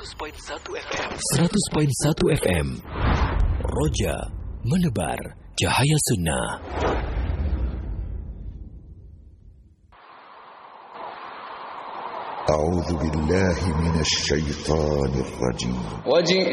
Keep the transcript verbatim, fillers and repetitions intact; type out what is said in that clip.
seratus perpuluhan satu F M. seratus perpuluhan satu F M. Roja menebar cahaya sunnah. أعوذ بالله من الشيطان الرجيم.